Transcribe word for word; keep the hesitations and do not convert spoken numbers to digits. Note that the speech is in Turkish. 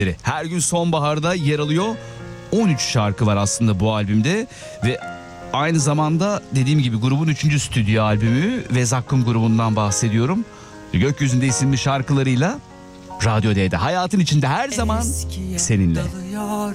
Her gün sonbaharda yer alıyor. on üç şarkı var aslında bu albümde ve aynı zamanda dediğim gibi grubun üçüncü stüdyo albümü ve Zakkum grubundan bahsediyorum. Gökyüzünde isimli şarkılarıyla Radyo D'de hayatın içinde her zaman seninle.